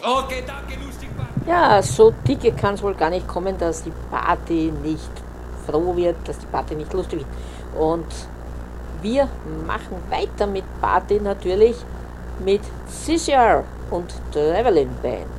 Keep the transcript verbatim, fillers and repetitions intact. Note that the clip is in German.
Okay, danke, lustig. Ja, so dicke kann es wohl gar nicht kommen, dass die Party nicht froh wird, dass die Party nicht lustig wird. Und wir machen weiter mit Party natürlich mit Scissor und Traveling Band.